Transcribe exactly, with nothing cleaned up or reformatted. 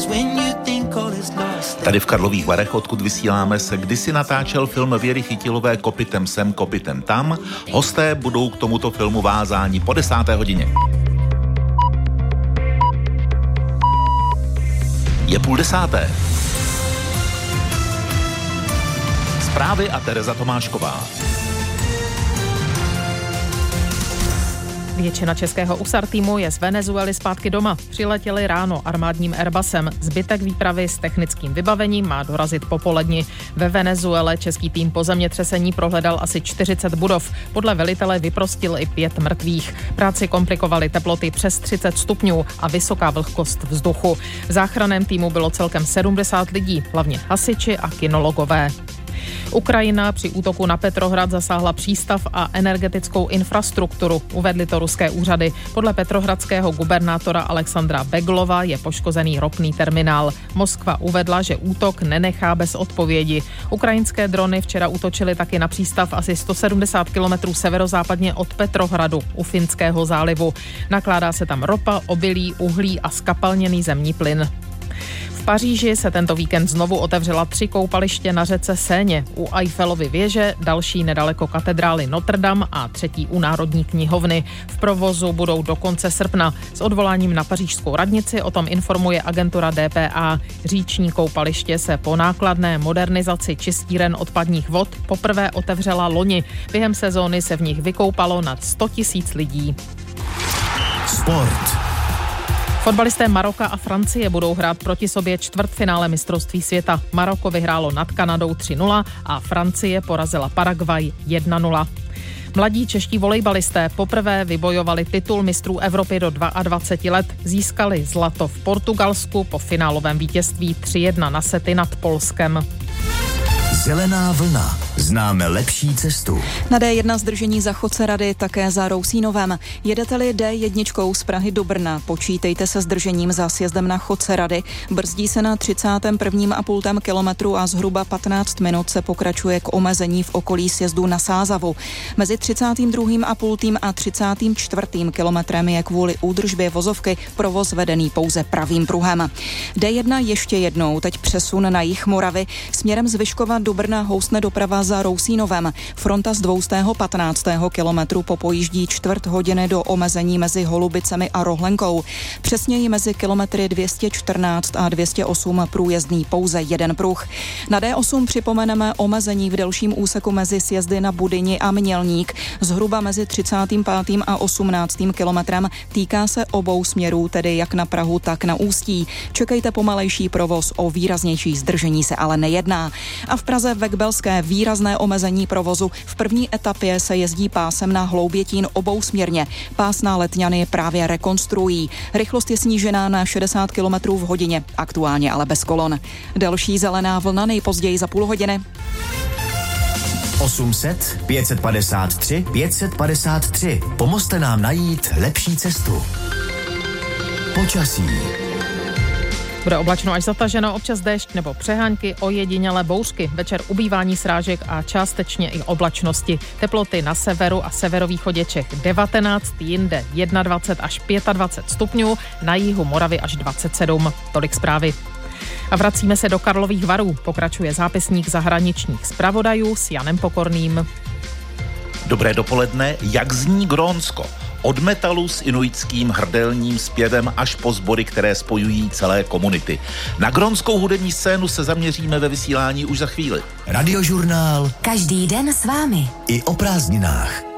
Tady v Karlových Varech, odkud vysíláme, se kdysi natáčel film Věry Chytilové Kopytem sem, kopytem tam. Hosté budou k tomuto filmu vázáni po desáté hodině. Je půl desáté. Zprávy a Tereza Tomášková. Většina českého U S A R týmu je z Venezuely zpátky doma. Přiletěli ráno armádním Airbusem. Zbytek výpravy s technickým vybavením má dorazit popoledni. Ve Venezuele český tým po zemětřesení prohledal asi čtyřicet budov. Podle velitele vyprostil i pět mrtvých. Práci komplikovaly teploty přes třicet stupňů a vysoká vlhkost vzduchu. V záchranném týmu bylo celkem sedmdesát lidí, hlavně hasiči a kynologové. Ukrajina při útoku na Petrohrad zasáhla přístav a energetickou infrastrukturu, uvedly to ruské úřady. Podle petrohradského gubernátora Alexandra Beglova je poškozený ropný terminál. Moskva uvedla, že útok nenechá bez odpovědi. Ukrajinské drony včera útočily taky na přístav asi sto sedmdesát kilometrů severozápadně od Petrohradu u Finského zálivu. Nakládá se tam ropa, obilí, uhlí a skapalněný zemní plyn. V Paříži se tento víkend znovu otevřela tři koupaliště na řece Séně. U Eiffelovy věže, další nedaleko katedrály Notre Dame a třetí u Národní knihovny. V provozu budou do konce srpna. S odvoláním na pařížskou radnici o tom informuje agentura D P A. Říční koupaliště se po nákladné modernizaci čistíren odpadních vod poprvé otevřela loni. Během sezóny se v nich vykoupalo nad sto tisíc lidí. Sport. Fotbalisté Maroka a Francie budou hrát proti sobě čtvrtfinále mistrovství světa. Maroko vyhrálo nad Kanadou tři nula a Francie porazila Paraguay jedna nula. Mladí čeští volejbalisté poprvé vybojovali titul mistrů Evropy do dvacet dva let. Získali zlato v Portugalsku po finálovém vítězství tři jedna na sety nad Polskem. Zelená vlna. Známe lepší cestu. Na D jedna zdržení za Chocerady, také za Rousínovem. Jedete-li D jedna z Prahy do Brna, počítejte se zdržením za sjezdem na Chocerady. Brzdí se na třicátém prvním a půl kilometru a zhruba patnáct minut se pokračuje k omezení v okolí sjezdu na Sázavu. Mezi třicátým druhým a půl a třicátým čtvrtým kilometrem je kvůli údržbě vozovky provoz vedený pouze pravým pruhem. D jedna ještě jednou, teď přesun na jih Moravy. Směrem z Vyškova do Brna housne doprava za Rousínovem. Fronta z dvěstě patnáctého kilometru popojíždí čtvrt hodiny do omezení mezi Holubicemi a Rohlenkou. Přesněji mezi kilometry dvě stě čtrnáct a dvě stě osm průjezdný pouze jeden pruh. Na D osm připomeneme omezení v delším úseku mezi sjezdy na Budyni a Mělník. Zhruba mezi třicátým pátým a osmnáctým kilometrem týká se obou směrů, tedy jak na Prahu, tak na Ústí. Čekejte pomalejší provoz, o výraznější zdržení se ale nejedná. A v Praze ve Kbelské výrazné omezení provozu. V první etapě se jezdí pásem na Hloubětín obousměrně. Pás na Letňany právě rekonstruují. Rychlost je snížená na šedesát kilometrů v hodině, aktuálně ale bez kolon. Další zelená vlna nejpozději za půl hodiny. osm set, pět set padesát tři, pět set padesát tři. Pomozte nám najít lepší cestu. Počasí. Bude oblačno až zataženo, občas déšť nebo přehánky, ojedinělé bouřky. Večer ubývání srážek a částečně i oblačnosti. Teploty na severu a severovýchodě Čech devatenáct, jinde dvacet jedna až dvacet pět stupňů, na jihu Moravy až dvacet sedm. Tolik zprávy. A vracíme se do Karlových Varů. Pokračuje zápisník zahraničních zpravodajů s Janem Pokorným. Dobré dopoledne. Jak zní Grónsko? Od metalu s inuitským hrdelním zpěvem až po sbory, které spojují celé komunity. Na grónskou hudební scénu se zaměříme ve vysílání už za chvíli. Radiožurnál. Každý den s vámi. I o prázdninách.